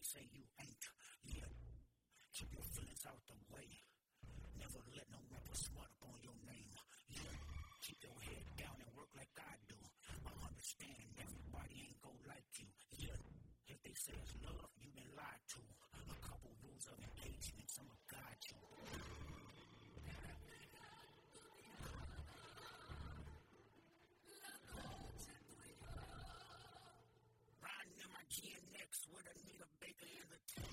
say you ain't. Yeah, keep your feelings out the way. Never let no rapper smart up on your name. Yeah, keep your head down and work like I do. I understand everybody ain't gon' like you. Yeah, if they say it's love, you been lied to. A couple rules of engagement, I'ma guide you. Riding in my GNX with a nigga baker in the tank.